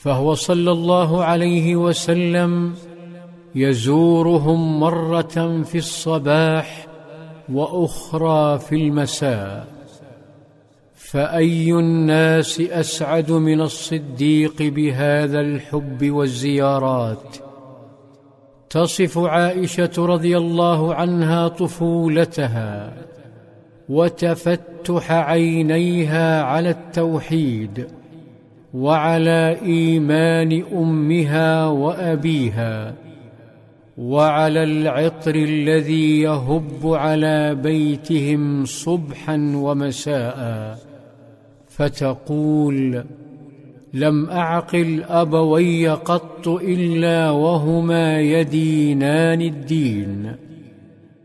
فهو صلى الله عليه وسلم يزورهم مرة في الصباح وأخرى في المساء. فأي الناس أسعد من الصديق بهذا الحب والزيارات؟ تصف عائشة رضي الله عنها طفولتها وتفتح عينيها على التوحيد وعلى إيمان أمها وأبيها وعلى العطر الذي يهب على بيتهم صبحا ومساء، فتقول: لم أعقل أبوي قط إلا وهما يدينان الدين.